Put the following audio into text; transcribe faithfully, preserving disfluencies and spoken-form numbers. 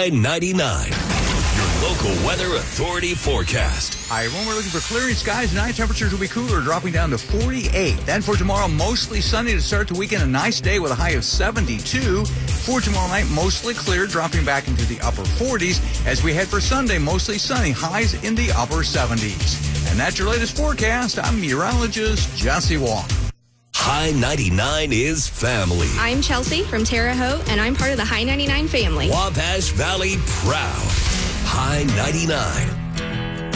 High ninety-nine, your local weather authority forecast. All right, when we're looking for clearing skies tonight, temperatures will be cooler, dropping down to forty-eight. Then for tomorrow, mostly sunny to start the weekend. A nice day with a high of seventy-two. For tomorrow night, mostly clear, dropping back into the upper forties. As we head for Sunday, mostly sunny, highs in the upper seventies. And that's your latest forecast. I'm meteorologist Jesse Wong. High ninety-nine is family. I'm Chelsea from Terre Haute, and I'm part of the High ninety-nine family. Wabash Valley proud. High ninety-nine.